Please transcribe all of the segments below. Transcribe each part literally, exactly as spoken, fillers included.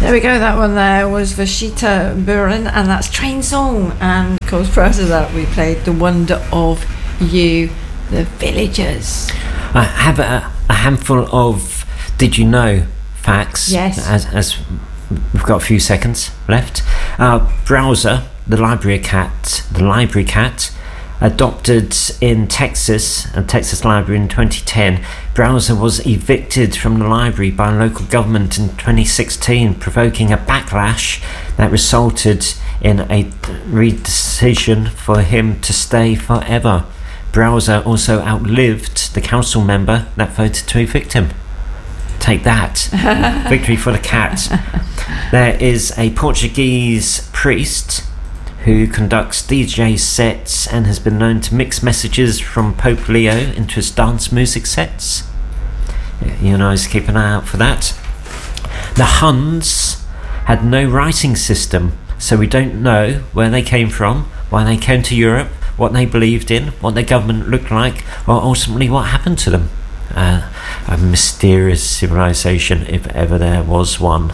There we go, that one there was Vashita Buren, and that's Train Song. And of course, prior to that, we played The Wonder of You, The Villagers. I have a, a handful of Did You Know facts. Yes. As, as we've got a few seconds left. Uh, Browser, the library cat, the library cat, adopted in Texas, a Texas library in twenty ten. Browser was evicted from the library by local government in twenty sixteen, provoking a backlash that resulted in a decision for him to stay forever. Browser also outlived the council member that voted to evict him. Take that. Victory for the cat. There is a Portuguese priest who conducts D J sets and has been known to mix messages from Pope Leo into his dance music sets. You know, just keep an eye out for that. The Huns had no writing system, so we don't know where they came from, why they came to Europe, what they believed in, what their government looked like, or ultimately what happened to them. Uh, a mysterious civilization, if ever there was one.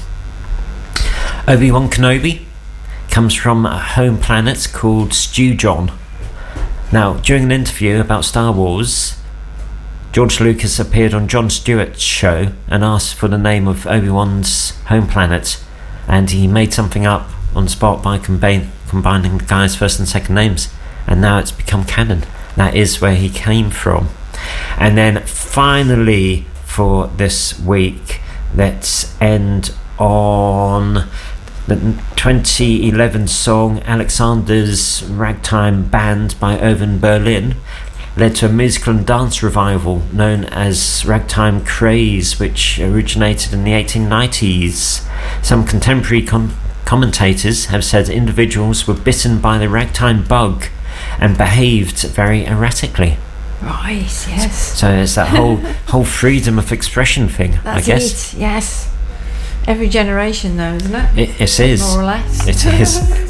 Obi-Wan Kenobi comes from a home planet called Stewjon. Now, during an interview about Star Wars, George Lucas appeared on Jon Stewart's show and asked for the name of Obi-Wan's home planet, and he made something up on the spot by combine, combining the guy's first and second names, and now it's become canon. That is where he came from. And then finally for this week, let's end on the twenty eleven song Alexander's Ragtime Band by Irving Berlin led to a musical and dance revival known as Ragtime Craze, which originated in the eighteen nineties. Some contemporary com- commentators have said individuals were bitten by the ragtime bug and behaved very erratically. Right, yes. So there's that whole whole freedom of expression thing, That's I guess. it, yes. Every generation though, isn't it? It, it is. More or less. It is.